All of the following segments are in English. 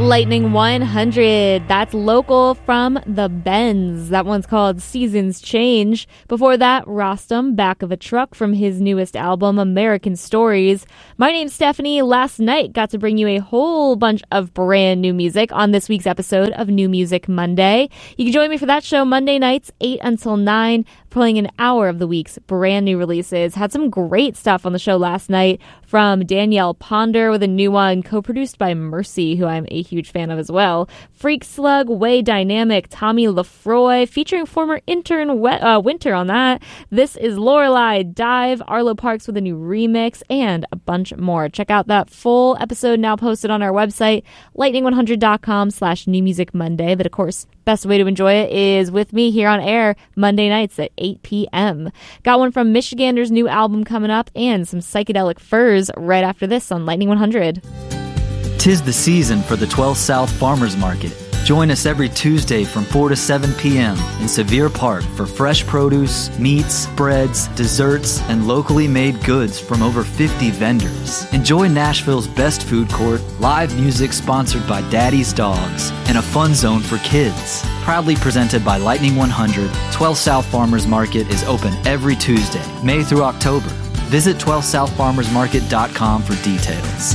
Lightning 100. That's local from the Bends. That one's called Seasons Change. Before that, Rostam, Back of a Truck from his newest album, American Stories. My name's Stephanie. Last night got to bring you a whole bunch of brand new music on this week's episode of New Music Monday. You can join me for that show Monday nights, 8 until 9, playing an hour of the week's brand new releases. Had some great stuff on the show last night from Danielle Ponder with a new one co-produced by Mercy, who I'm a huge fan of as well. Freak Slug, Way Dynamic, Tommy Lefroy, featuring former intern Winter on that. This is Lorelei, Dive, Arlo Parks with a new remix, and a bunch more. Check out that full episode now posted on our website, lightning100.com/New Music Monday. But of course, best way to enjoy it is with me here on air Monday nights at 8 p.m. Got one from Michigander's new album coming up and some Psychedelic Furs right after this on Lightning 100. 'Tis the season for the 12 South Farmers Market. Join us every Tuesday from 4 to 7 p.m. in Sevier Park for fresh produce, meats, breads, desserts, and locally made goods from over 50 vendors. Enjoy Nashville's best food court, live music sponsored by Daddy's Dogs, and a fun zone for kids. Proudly presented by Lightning 100, 12 South Farmers Market is open every Tuesday, May through October. Visit 12southfarmersmarket.com for details.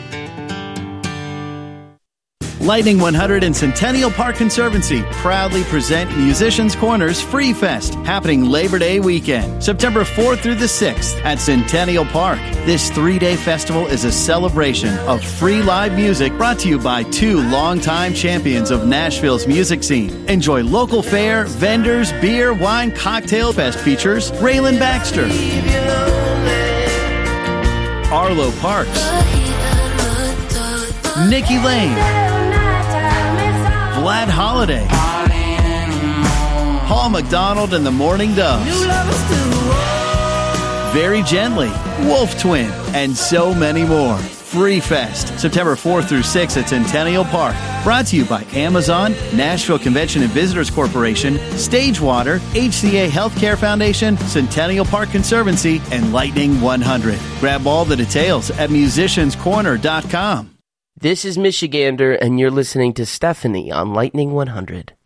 Lightning 100 and Centennial Park Conservancy proudly present Musicians Corner's Free Fest, happening Labor Day weekend, September 4th through the 6th at Centennial Park. This 3-day festival is a celebration of free live music brought to you by 2 longtime champions of Nashville's music scene. Enjoy local fare, vendors, beer, wine, cocktail fest features, Raylan Baxter, Arlo Parks, Nikki Lane, Vlad Holiday, Paul McDonald and the Morning Doves, Very Gently, Wolf Twin, and so many more. Free Fest, September 4th through 6th at Centennial Park. Brought to you by Amazon, Nashville Convention and Visitors Corporation, Stagewater, HCA Healthcare Foundation, Centennial Park Conservancy, and Lightning 100. Grab all the details at musicianscorner.com. This is Michigander, and you're listening to Stephanie on Lightning 100.